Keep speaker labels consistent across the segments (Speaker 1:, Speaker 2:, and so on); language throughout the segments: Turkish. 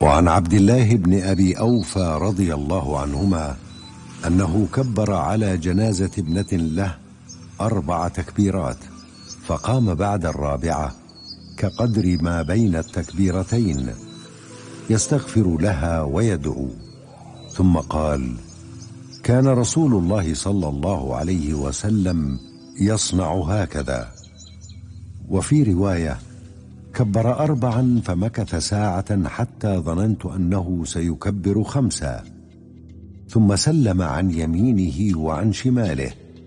Speaker 1: وعن عبد الله بن أبي أوفى رضي الله عنهما أنه كبر على جنازة ابنة له 4 تكبيرات، فقام بعد الرابعة كقدر ما بين التكبيرتين يستغفر لها ويدعو، ثم قال: كان رسول الله صلى الله عليه وسلم يصنع هكذا. وفي رواية: كبر 4 فمكث ساعة حتى ظننت أنه سيكبر 5، ثم سلم عن يمينه وعن شماله،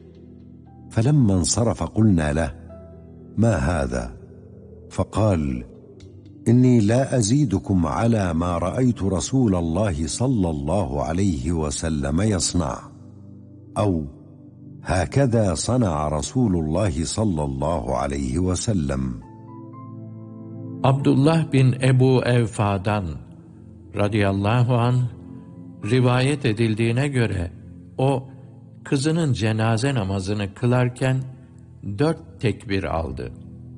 Speaker 1: فلما انصرف قلنا له: ما هذا؟ فقال: إني لا أزيدكم على ما رأيت رسول الله صلى الله عليه وسلم يصنع، أو هكذا صنع رسول الله صلى الله عليه وسلم.
Speaker 2: Abdullah bin Ebu Evfa'dan radıyallahu anh rivayet edildiğine göre o kızının cenaze namazını kılarken 4 tekbir aldı.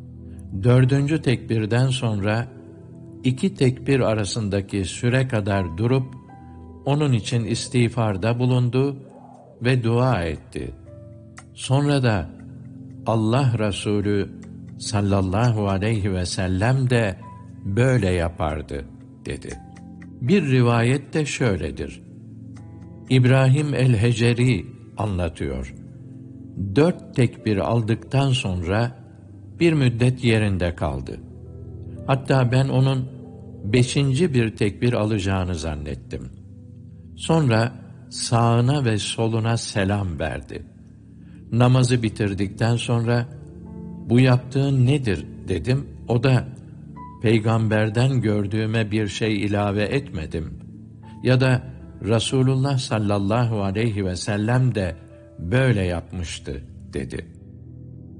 Speaker 2: 4. tekbirden sonra 2 tekbir arasındaki süre kadar durup onun için istiğfarda bulundu ve dua etti. Sonra da Allah Resulü sallallahu aleyhi ve sellem de böyle yapardı dedi. Bir rivayet de şöyledir. İbrahim el-Heceri anlatıyor. 4 tekbir aldıktan sonra bir müddet yerinde kaldı. Hatta ben onun 5. bir tekbir alacağını zannettim. Sonra sağına ve soluna selam verdi. Namazı bitirdikten sonra "Bu yaptığın nedir?" dedim. O da "Peygamberden gördüğüme bir şey ilave etmedim. Ya da Resulullah sallallahu aleyhi ve sellem de böyle yapmıştı" dedi.